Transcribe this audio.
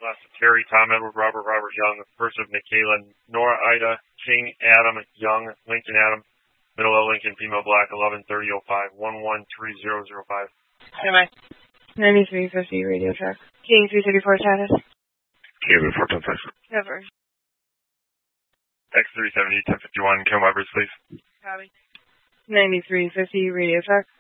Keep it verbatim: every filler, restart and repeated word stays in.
Last of Terry, Tom, Edward, Robert, Robert Young. First of Michaela, Nora, Ida, King, Adam, Young, Lincoln, Adam. Middle of Lincoln, female black, eleven thirty oh five, one one three zero zero five. Am I? ninety-three fifty radio track. King three thirty-four status. King four ten six. Cover. X three seventy, ten fifty-one, Kim Weber's, please. Copy. ninety-three fifty radio track.